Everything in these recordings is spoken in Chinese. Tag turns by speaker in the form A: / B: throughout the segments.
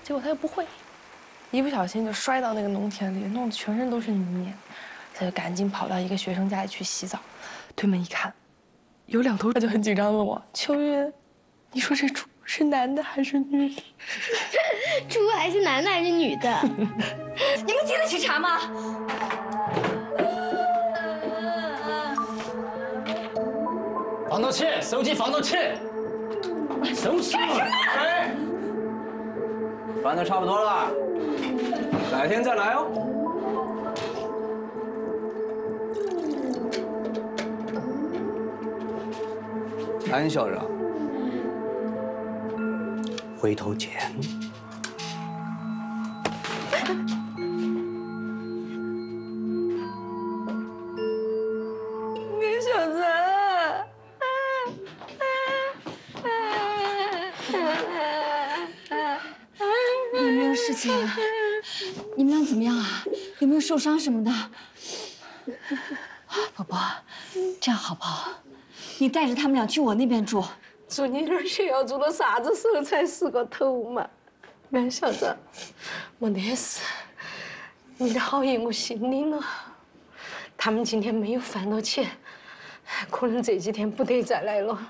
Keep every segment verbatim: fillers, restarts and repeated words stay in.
A: 结果他又不会，一不小心就摔到那个农田里，弄得全身都是泥。他就赶紧跑到一个学生家里去洗澡，推门一看，有两头，他就很紧张问我：“秋云，你说这猪是男的还是女的？”
B: 猪还是男的还是女的？
C: 你们经得起查吗？
D: 防盗器，手机防盗器，手机。哎，翻的差不多了，改天再来哦。安校长，回头钱。
A: 你小子。
C: 有没有事情啊？你们俩怎么样啊？有没有受伤什么的？宝宝，这样好不好？你带着他们俩去我那边住。
A: 住你那儿去要住到啥子时候才是个头嘛？俺小子，没得事，你的好意我心领了。他们今天没有翻到钱，可能这几天不得再来了。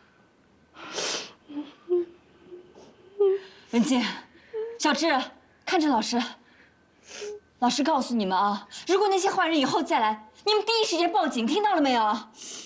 C: 文静。 小智，看着老师。老师告诉你们啊，如果那些坏人以后再来，你们第一时间报警，听到了没有？